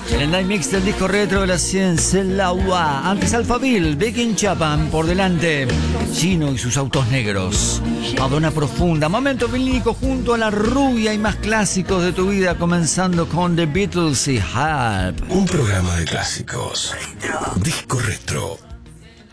En el Night Mix del disco retro de la ciencia, el agua. Antes Alphaville, Big in Japan, por delante. Chino y sus autos negros. Madonna Profunda, momento vinílico junto a la rubia y más clásicos de tu vida, comenzando con The Beatles y Help. Un programa de clásicos. Disco retro.